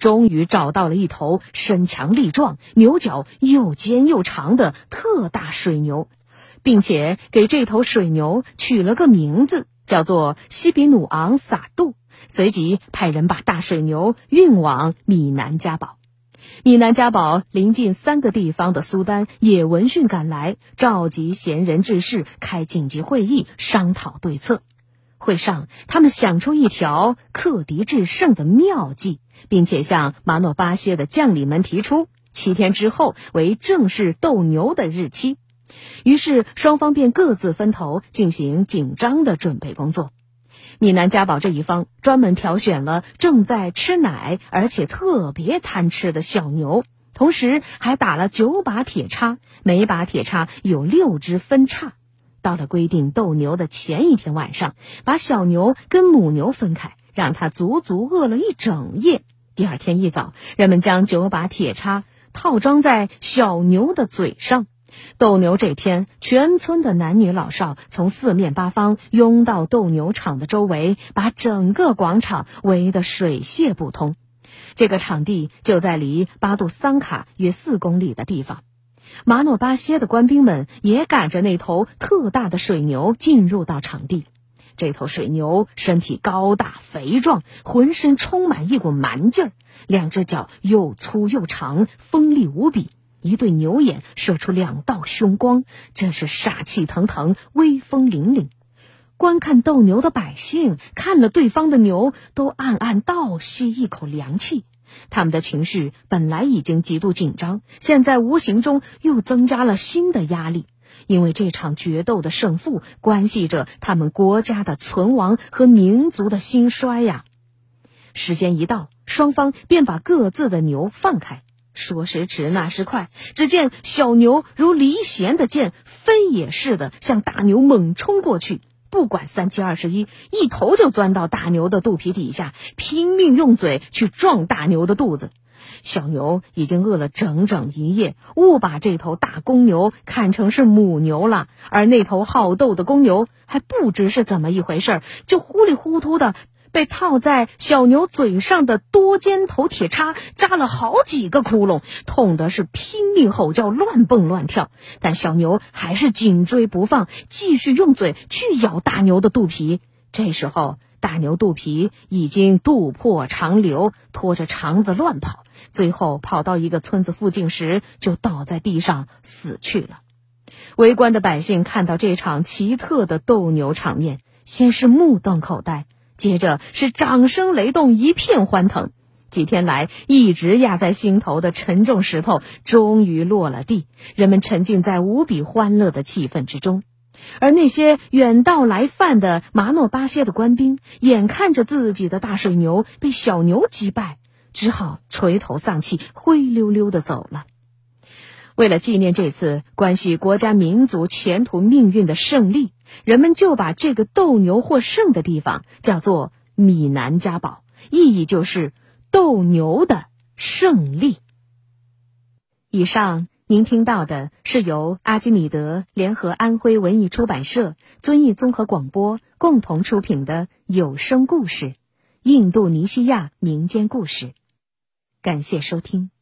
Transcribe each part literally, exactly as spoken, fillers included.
终于找到了一头身强力壮、牛角又尖又长的特大水牛，并且给这头水牛取了个名字，叫做西比努昂撒杜。随即派人把大水牛运往米南加堡。米南加堡临近三个地方的苏丹也闻讯赶来，召集贤人志士开紧急会议，商讨对策。会上，他们想出一条克敌制胜的妙计，并且向马诺巴谢的将领们提出七天之后为正式斗牛的日期。于是双方便各自分头进行紧张的准备工作。米南加堡这一方专门挑选了正在吃奶而且特别贪吃的小牛，同时还打了九把铁叉，每把铁叉有六只分叉。到了规定斗牛的前一天晚上，把小牛跟母牛分开，让它足足饿了一整夜。第二天一早，人们将九把铁叉套装在小牛的嘴上。斗牛这天，全村的男女老少从四面八方拥到斗牛场的周围，把整个广场围得水泄不通。这个场地就在离巴杜桑卡约四公里的地方。马诺巴歇的官兵们也赶着那头特大的水牛进入到场地。这头水牛身体高大肥壮，浑身充满一股蛮劲儿，两只脚又粗又长，锋利无比，一对牛眼射出两道凶光，真是杀气腾腾，威风凛凛。观看斗牛的百姓看了对方的牛，都暗暗倒吸一口凉气。他们的情绪本来已经极度紧张，现在无形中又增加了新的压力，因为这场决斗的胜负关系着他们国家的存亡和民族的兴衰呀。时间一到，双方便把各自的牛放开。说时迟，那时快，只见小牛如离弦的箭，飞也似的向大牛猛冲过去，不管三七二十一，一头就钻到大牛的肚皮底下，拼命用嘴去撞大牛的肚子。小牛已经饿了整整一夜，误把这头大公牛看成是母牛了，而那头好斗的公牛还不知是怎么一回事，就糊里糊涂的被套在小牛嘴上的多尖头铁叉扎了好几个窟窿，痛的是拼命吼叫，乱蹦乱跳。但小牛还是紧追不放，继续用嘴去咬大牛的肚皮。这时候大牛肚皮已经肚破肠流，拖着肠子乱跑，最后跑到一个村子附近时，就倒在地上死去了。围观的百姓看到这场奇特的斗牛场面，先是目瞪口呆，接着是掌声雷动，一片欢腾。几天来一直压在心头的沉重石头终于落了地，人们沉浸在无比欢乐的气氛之中。而那些远道来犯的马诺巴歇的官兵，眼看着自己的大水牛被小牛击败，只好垂头丧气，灰溜溜地走了。为了纪念这次关系国家民族前途命运的胜利，人们就把这个斗牛获胜的地方叫做米南加堡，意义就是斗牛的胜利。以上您听到的是由阿基米德联合安徽文艺出版社、遵义综合广播共同出品的有声故事《印度尼西亚民间故事》。感谢收听。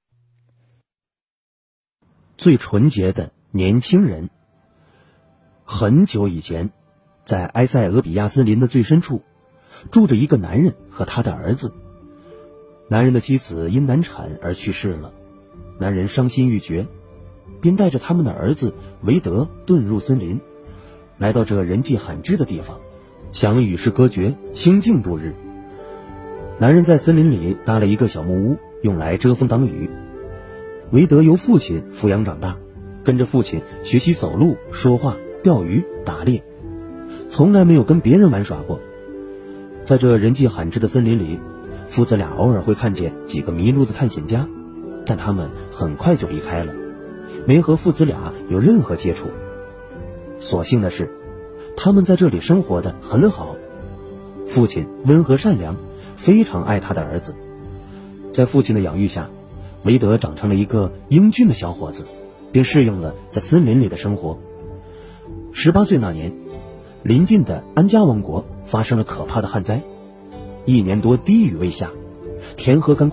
最纯洁的年轻人。很久以前，在埃塞俄比亚森林的最深处，住着一个男人和他的儿子。男人的妻子因难产而去世了，男人伤心欲绝，便带着他们的儿子维德遁入森林，来到这人迹罕至的地方，想与世隔绝，清静度日。男人在森林里搭了一个小木屋，用来遮风挡雨。维德由父亲抚养长大，跟着父亲学习走路、说话、钓鱼、打猎，从来没有跟别人玩耍过。在这人迹罕至的森林里，父子俩偶尔会看见几个迷路的探险家，但他们很快就离开了，没和父子俩有任何接触。所幸的是，他们在这里生活得很好。父亲温和善良，非常爱他的儿子。在父亲的养育下，维德长成了一个英俊的小伙子，并适应了在森林里的生活。十八岁那年，邻近的安加王国发生了可怕的旱灾，一年多滴雨未下，田禾干枯，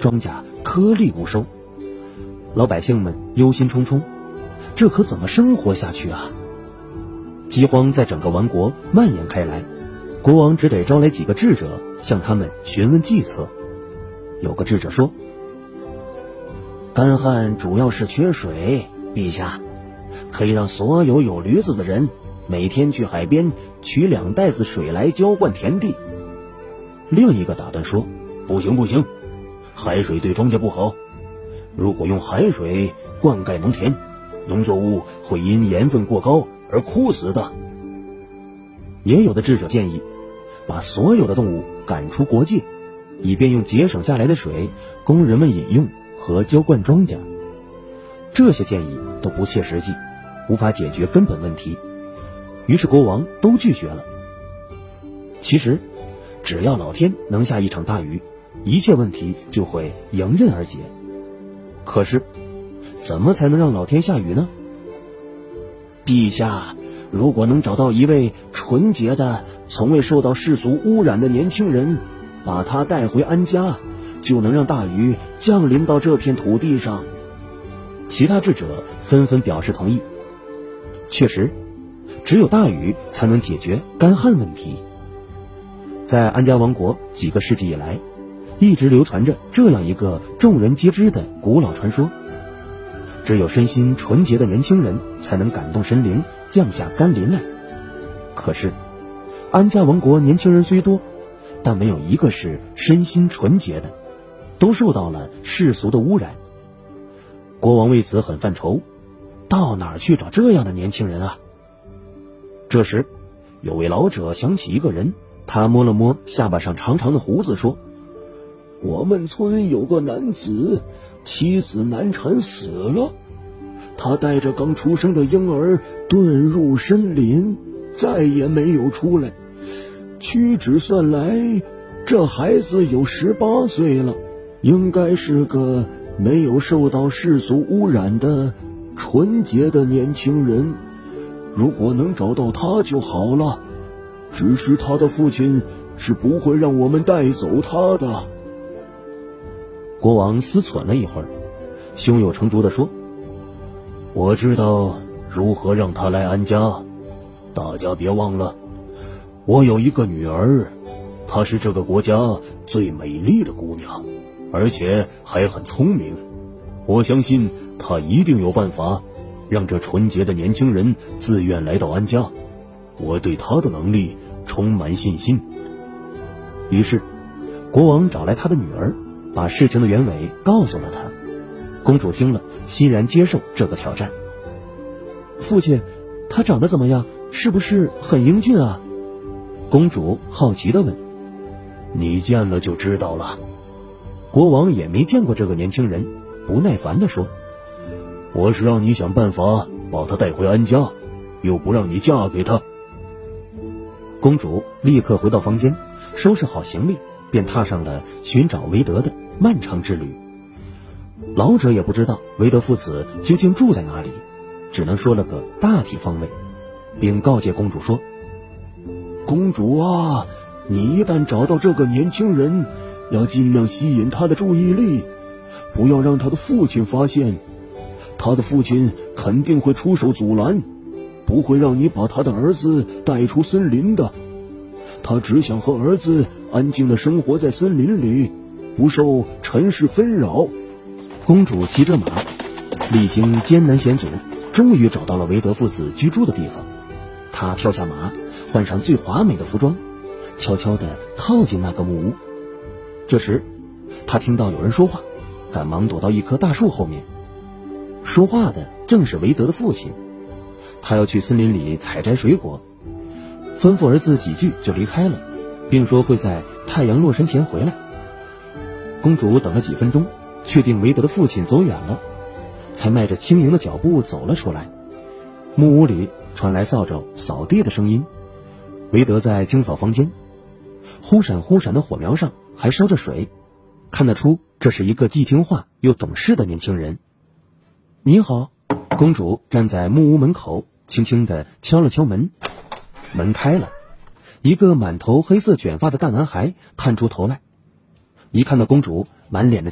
庄稼颗粒无收，老百姓们忧心忡忡，这可怎么生活下去啊？饥荒在整个王国蔓延开来，国王只得招来几个智者，向他们询问计策。有个智者说，干旱主要是缺水，陛下可以让所有有驴子的人每天去海边取两袋子水来浇灌田地。另一个打断说，不行不行，海水对庄稼不好，如果用海水灌溉农田，农作物会因盐分过高而枯死的。也有的智者建议，把所有的动物赶出国界，以便用节省下来的水供人们饮用和浇灌庄稼。这些建议都不切实际，无法解决根本问题，于是国王都拒绝了。其实只要老天能下一场大雨，一切问题就会迎刃而解。可是怎么才能让老天下雨呢？陛下，如果能找到一位纯洁的、从未受到世俗污染的年轻人，把他带回安家，就能让大雨降临到这片土地上。其他智者纷纷表示同意。确实，只有大雨才能解决干旱问题。在安家王国几个世纪以来，一直流传着这样一个众人皆知的古老传说：只有身心纯洁的年轻人才能感动神灵，降下甘霖来。可是安家王国年轻人虽多，但没有一个是身心纯洁的，都受到了世俗的污染。国王为此很犯愁，到哪儿去找这样的年轻人啊？这时有位老者想起一个人，他摸了摸下巴上长长的胡子，说，我们村有个男子，妻子难产死了，他带着刚出生的婴儿遁入森林，再也没有出来。屈指算来，这孩子有十八岁了，应该是个没有受到世俗污染的纯洁的年轻人。如果能找到他就好了，只是他的父亲是不会让我们带走他的。国王思忖了一会儿，胸有成竹地说，我知道如何让他来安家，大家别忘了，我有一个女儿，她是这个国家最美丽的姑娘，而且还很聪明。我相信她一定有办法让这纯洁的年轻人自愿来到安家，我对她的能力充满信心。于是国王找来他的女儿，把事情的原委告诉了她。公主听了，欣然接受这个挑战。父亲，他长得怎么样？是不是很英俊啊？公主好奇地问。你见了就知道了。国王也没见过这个年轻人，不耐烦地说，我是让你想办法把他带回安家，又不让你嫁给他。公主立刻回到房间，收拾好行李，便踏上了寻找韦德的漫长之旅。老者也不知道韦德父子究竟住在哪里，只能说了个大体方位，并告诫公主说，公主啊，你一旦找到这个年轻人，要尽量吸引他的注意力，不要让他的父亲发现，他的父亲肯定会出手阻拦，不会让你把他的儿子带出森林的。他只想和儿子安静地生活在森林里，不受尘世纷扰。公主骑着马，历经艰难险阻，终于找到了韦德父子居住的地方。她跳下马，换上最华美的服装，悄悄地靠近那个木屋。这时她听到有人说话，赶忙躲到一棵大树后面。说话的正是韦德的父亲，他要去森林里采摘水果，吩咐儿子几句就离开了，并说会在太阳落山前回来。公主等了几分钟，确定韦德的父亲走远了，才迈着轻盈的脚步走了出来。木屋里传来扫帚扫地的声音，韦德在清扫房间，忽闪忽闪的火苗上还烧着水，看得出这是一个既听话又懂事的年轻人。你好。公主站在木屋门口，轻轻地敲了敲门。门开了，一个满头黑色卷发的大男孩探出头来，一看到公主，满脸的